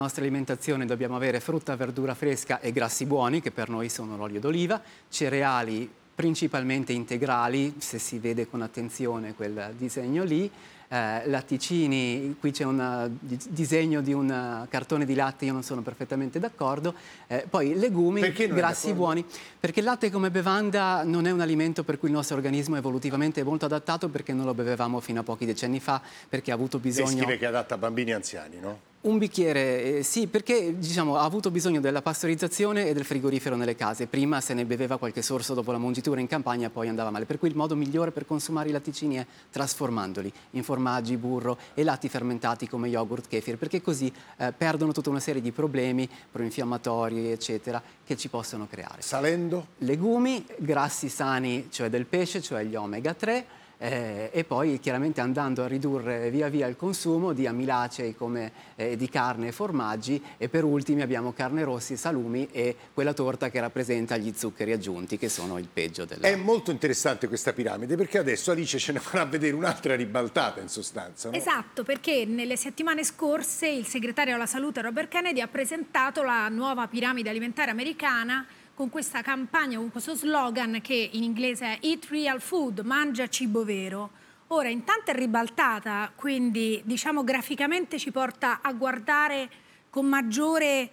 nostra alimentazione dobbiamo avere frutta, verdura fresca e grassi buoni, che per noi sono l'olio d'oliva, cereali principalmente integrali, se si vede con attenzione quel disegno lì, latticini, qui c'è un disegno di un cartone di latte, io non sono perfettamente d'accordo, poi legumi, grassi buoni, perché il latte come bevanda non è un alimento per cui il nostro organismo evolutivamente è molto adattato, perché non lo bevevamo fino a pochi decenni fa, perché ha avuto bisogno... Descrive che è adatta a bambini e anziani, no? Un bicchiere, sì, perché diciamo, ha avuto bisogno della pastorizzazione e del frigorifero nelle case. Prima se ne beveva qualche sorso dopo la mungitura in campagna e poi andava male. Per cui il modo migliore per consumare i latticini è trasformandoli in formaggi, burro e latti fermentati come yogurt, kefir, perché così perdono tutta una serie di problemi proinfiammatori, eccetera, che ci possono creare. Salendo? Legumi, grassi sani, cioè del pesce, cioè gli omega 3, e poi chiaramente andando a ridurre via via il consumo di amilacei come di carne e formaggi, e per ultimi abbiamo carne rossi, salumi e quella torta che rappresenta gli zuccheri aggiunti, che sono il peggio della... È molto interessante questa piramide, perché adesso Alice ce ne farà vedere un'altra ribaltata in sostanza, no? Esatto, perché nelle settimane scorse il segretario alla salute Robert Kennedy ha presentato la nuova piramide alimentare americana, con questa campagna, con questo slogan che in inglese è Eat Real Food, mangia cibo vero. Ora, intanto è ribaltata, quindi diciamo graficamente ci porta a guardare con maggiore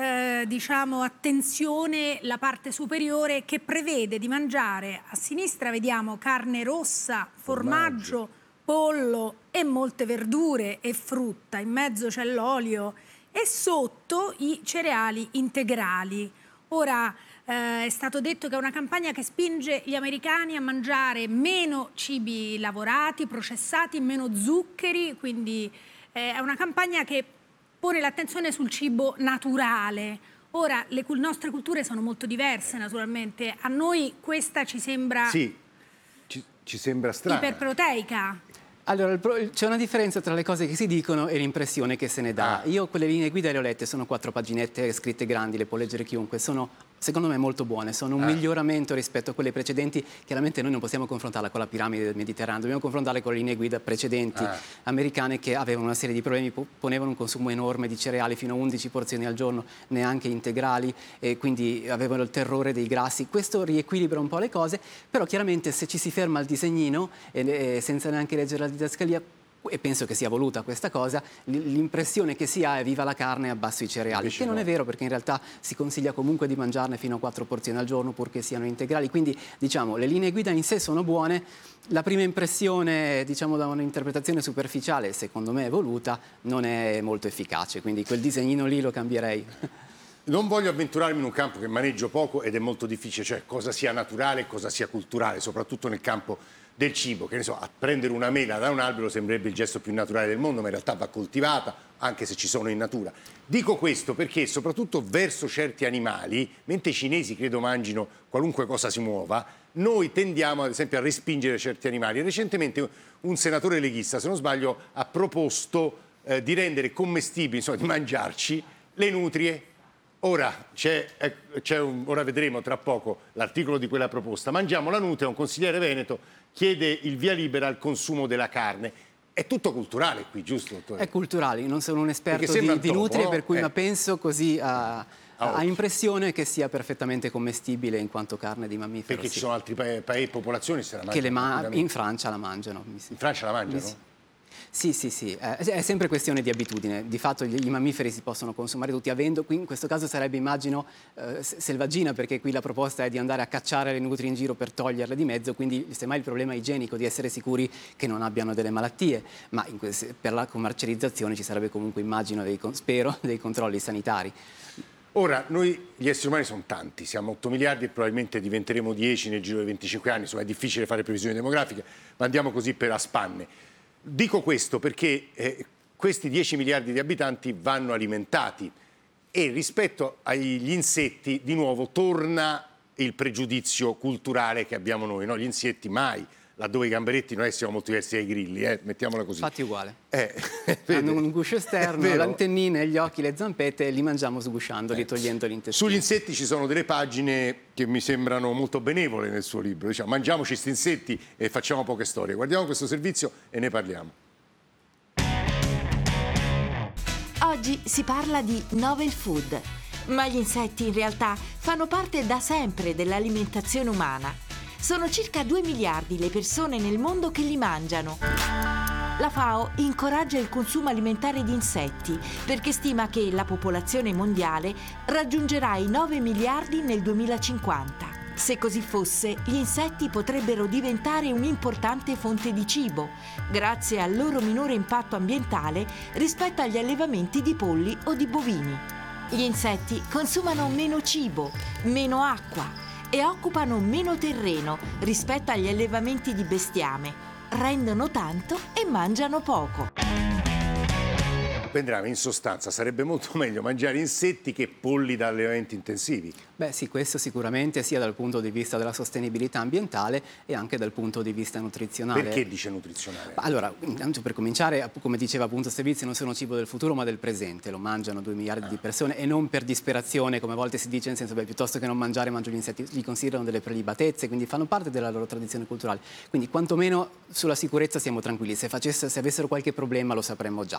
attenzione la parte superiore, che prevede di mangiare, a sinistra vediamo carne rossa, formaggio, pollo e molte verdure e frutta, in mezzo c'è l'olio e sotto i cereali integrali. Ora, è stato detto che è una campagna che spinge gli americani a mangiare meno cibi lavorati, processati, meno zuccheri, quindi è una campagna che pone l'attenzione sul cibo naturale. Ora, le nostre culture sono molto diverse naturalmente, a noi questa ci sembra... Sì, ci sembra strana. Iperproteica. Allora, c'è una differenza tra le cose che si dicono e l'impressione che se ne dà. Io quelle linee guida le ho lette, sono 4 paginette scritte grandi, le può leggere chiunque, sono secondo me molto buone, sono un miglioramento rispetto a quelle precedenti. Chiaramente noi non possiamo confrontarla con la piramide del Mediterraneo, dobbiamo confrontarla con le linee guida precedenti americane, che avevano una serie di problemi, ponevano un consumo enorme di cereali, fino a 11 porzioni al giorno, neanche integrali, e quindi avevano il terrore dei grassi. Questo riequilibra un po' le cose, però chiaramente se ci si ferma al disegnino senza neanche leggere la didascalia, e penso che sia voluta questa cosa, l'impressione che si ha è viva la carne e abbasso i cereali, che non è vero, perché in realtà si consiglia comunque di mangiarne fino a 4 porzioni al giorno, purché siano integrali. Quindi diciamo le linee guida in sé sono buone, la prima impressione, diciamo, da un'interpretazione superficiale, secondo me voluta, non è molto efficace, quindi quel disegnino lì lo cambierei. Non voglio avventurarmi in un campo che maneggio poco ed è molto difficile, cioè cosa sia naturale e cosa sia culturale, soprattutto nel campo del cibo. Che ne so, a prendere una mela da un albero sembrerebbe il gesto più naturale del mondo, ma in realtà va coltivata, anche se ci sono in natura. Dico questo perché soprattutto verso certi animali, mentre i cinesi credo mangino qualunque cosa si muova, noi tendiamo ad esempio a respingere certi animali. Recentemente un senatore leghista, se non sbaglio, ha proposto di rendere commestibili, insomma di mangiarci, le nutrie. Ora, ora vedremo tra poco l'articolo di quella proposta. Mangiamo la nutria, un consigliere veneto chiede il via libera al consumo della carne. È tutto culturale qui, giusto, dottore? È culturale, io non sono un esperto di nutrie, no? Per cui ma penso così a impressione che sia perfettamente commestibile in quanto carne di mammifero. Perché ci sono altri popolazioni se la mangiano? Che in Francia la mangiano. In Francia la mangiano? Sì, è sempre questione di abitudine. Di fatto i mammiferi si possono consumare tutti, avendo qui in questo caso sarebbe, immagino, selvaggina, perché qui la proposta è di andare a cacciare le nutrie in giro per toglierle di mezzo, quindi semmai il problema igienico, di essere sicuri che non abbiano delle malattie, ma per la commercializzazione ci sarebbe comunque, immagino, spero, dei controlli sanitari. Ora, noi gli esseri umani sono tanti, siamo 8 miliardi e probabilmente diventeremo 10 nel giro di 25 anni, insomma è difficile fare previsioni demografiche, ma andiamo così per a spanne. Dico questo perché questi 10 miliardi di abitanti vanno alimentati e rispetto agli insetti di nuovo torna il pregiudizio culturale che abbiamo noi, no? Gli insetti mai, laddove i gamberetti non siamo molto diversi dai grilli, mettiamola così. Infatti uguale. Hanno un guscio esterno, l'antennine, gli occhi, le zampette, li mangiamo sgusciandoli, togliendo l'intestino. Sugli insetti ci sono delle pagine che mi sembrano molto benevole nel suo libro. Diciamo, mangiamoci questi insetti e facciamo poche storie. Guardiamo questo servizio e ne parliamo. Oggi si parla di novel food, ma gli insetti in realtà fanno parte da sempre dell'alimentazione umana. Sono circa 2 miliardi le persone nel mondo che li mangiano. La FAO incoraggia il consumo alimentare di insetti perché stima che la popolazione mondiale raggiungerà i 9 miliardi nel 2050. Se così fosse, gli insetti potrebbero diventare un'importante fonte di cibo, grazie al loro minore impatto ambientale rispetto agli allevamenti di polli o di bovini. Gli insetti consumano meno cibo, meno acqua e occupano meno terreno rispetto agli allevamenti di bestiame. Rendono tanto e mangiano poco. Vendrame, in sostanza, sarebbe molto meglio mangiare insetti che polli da allevamenti intensivi. Beh sì, questo sicuramente sia dal punto di vista della sostenibilità ambientale e anche dal punto di vista nutrizionale. Perché dice nutrizionale? Allora, intanto per cominciare, come diceva appunto Stevizi, non sono cibo del futuro ma del presente, lo mangiano 2 miliardi di persone e non per disperazione, come a volte si dice, nel senso, piuttosto che non mangiare mangio gli insetti, li considerano delle prelibatezze, quindi fanno parte della loro tradizione culturale. Quindi quantomeno sulla sicurezza siamo tranquilli, se avessero qualche problema lo sapremmo già.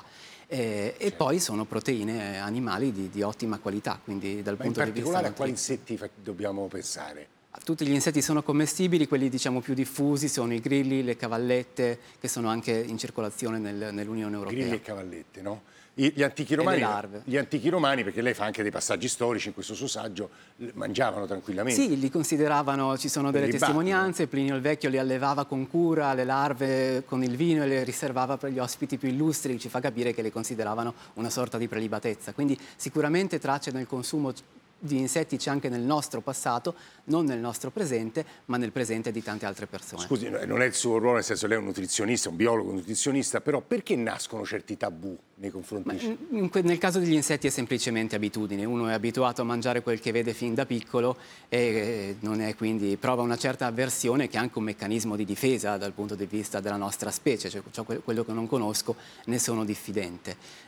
E poi sono proteine animali di ottima qualità, quindi dal punto di vista... In particolare a quali insetti dobbiamo pensare? Tutti gli insetti sono commestibili, quelli diciamo più diffusi sono i grilli, le cavallette, che sono anche in circolazione nell'Unione Europea. Grilli e cavallette, no? Gli antichi romani, perché lei fa anche dei passaggi storici in questo suo saggio, mangiavano tranquillamente. Sì, li consideravano, ci sono delle testimonianze, Plinio il Vecchio li allevava con cura, le larve con il vino e le riservava per gli ospiti più illustri, ci fa capire che le consideravano una sorta di prelibatezza. Quindi sicuramente tracce nel consumo di insetti c'è anche nel nostro passato, non nel nostro presente, ma nel presente di tante altre persone. Scusi, non è il suo ruolo, nel senso lei è un nutrizionista, un biologo nutrizionista, però perché nascono certi tabù nei confronti? Nel caso degli insetti è semplicemente abitudine, uno è abituato a mangiare quel che vede fin da piccolo e non è, quindi prova una certa avversione, che è anche un meccanismo di difesa dal punto di vista della nostra specie, cioè quello che non conosco ne sono diffidente.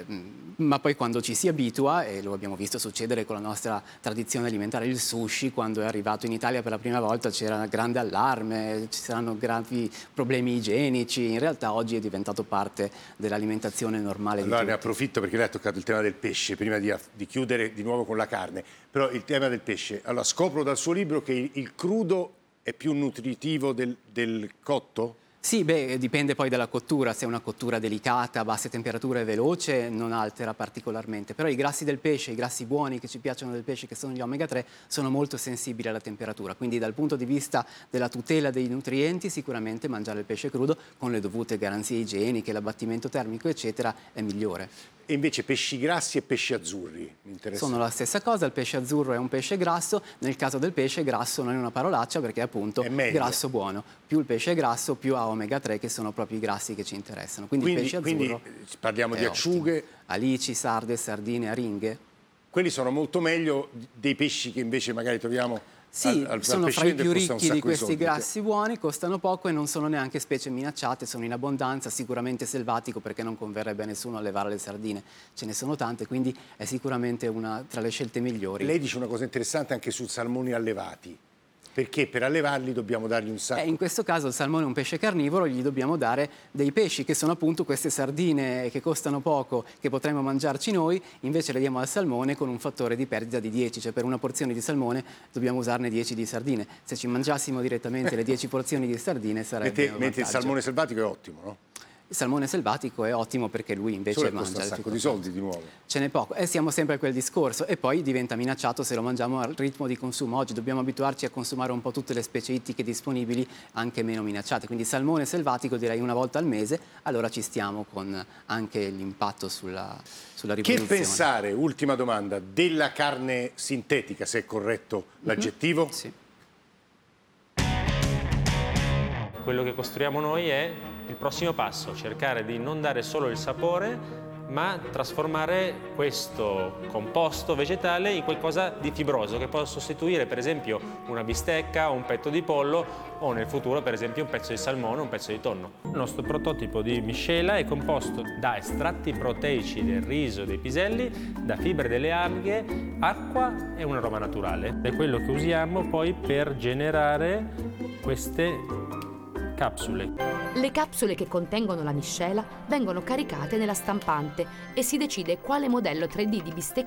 Ma poi quando ci si abitua, e lo abbiamo visto succedere con la nostra tradizione alimentare, il sushi, quando è arrivato in Italia per la prima volta c'era grande allarme, ci saranno gravi problemi igienici, in realtà oggi è diventato parte dell'alimentazione normale. Allora ne approfitto perché lei ha toccato il tema del pesce, prima di chiudere di nuovo con la carne, però il tema del pesce, allora scopro dal suo libro che il crudo è più nutritivo del cotto? Sì, dipende poi dalla cottura, se è una cottura delicata, a basse temperature e veloce, non altera particolarmente, però i grassi del pesce, i grassi buoni che ci piacciono del pesce, che sono gli omega 3, sono molto sensibili alla temperatura, quindi dal punto di vista della tutela dei nutrienti sicuramente mangiare il pesce crudo con le dovute garanzie igieniche, l'abbattimento termico eccetera è migliore. E invece pesci grassi e pesci azzurri, mi interessa. Sono la stessa cosa, il pesce azzurro è un pesce grasso, nel caso del pesce grasso non è una parolaccia perché è appunto grasso buono. Più il pesce è grasso, più ha omega 3 che sono proprio i grassi che ci interessano. Quindi il pesce azzurro parliamo di acciughe. Ottimo. Alici, sarde, sardine, aringhe. Quelli sono molto meglio dei pesci che invece magari troviamo... Sì, sono fra i più ricchi di questi grassi buoni, costano poco e non sono neanche specie minacciate, sono in abbondanza, sicuramente selvatico perché non converrebbe a nessuno allevare le sardine, ce ne sono tante, quindi è sicuramente una tra le scelte migliori. Lei dice una cosa interessante anche sui salmoni allevati. Perché per allevarli dobbiamo dargli un sacco. In questo caso il salmone è un pesce carnivoro, gli dobbiamo dare dei pesci che sono appunto queste sardine che costano poco, che potremmo mangiarci noi, invece le diamo al salmone con un fattore di perdita di 10, cioè per una porzione di salmone dobbiamo usarne 10 di sardine. Se ci mangiassimo direttamente le 10 porzioni di sardine sarebbe un mentre il salmone selvatico è ottimo, no? Il salmone selvatico è ottimo perché lui invece mangia un sacco di soldi di nuovo. Ce n'è poco e siamo sempre a quel discorso e poi diventa minacciato se lo mangiamo al ritmo di consumo. Oggi dobbiamo abituarci a consumare un po' tutte le specie ittiche disponibili, anche meno minacciate. Quindi salmone selvatico direi una volta al mese, allora ci stiamo con anche l'impatto sulla riproduzione. Che pensare, ultima domanda, della carne sintetica, se è corretto l'aggettivo? Sì. Quello che costruiamo noi è il prossimo passo, cercare di non dare solo il sapore, ma trasformare questo composto vegetale in qualcosa di fibroso che può sostituire per esempio una bistecca o un petto di pollo o nel futuro per esempio un pezzo di salmone o un pezzo di tonno. Il nostro prototipo di miscela è composto da estratti proteici del riso, dei piselli, da fibre delle alghe, acqua e un aroma naturale. È quello che usiamo poi per generare queste capsule. Le capsule che contengono la miscela vengono caricate nella stampante e si decide quale modello 3D di bistecca